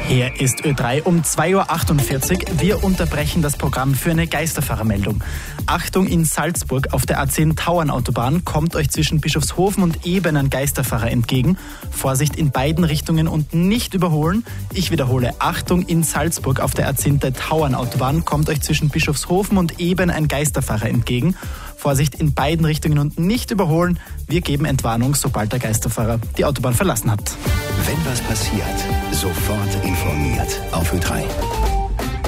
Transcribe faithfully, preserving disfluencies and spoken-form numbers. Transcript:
Hier ist Ö drei um zwei Uhr achtundvierzig. Wir unterbrechen das Programm für eine Geisterfahrermeldung. Achtung, in Salzburg auf der A zehn Tauernautobahn kommt euch zwischen Bischofshofen und Eben ein Geisterfahrer entgegen. Vorsicht in beiden Richtungen und nicht überholen. Ich wiederhole, Achtung, in Salzburg auf der A zehn Tauernautobahn kommt euch zwischen Bischofshofen und Eben ein Geisterfahrer entgegen. Vorsicht in beiden Richtungen und nicht überholen. Wir geben Entwarnung, sobald der Geisterfahrer die Autobahn verlassen hat. Wenn was passiert, sofort informiert auf Ö drei.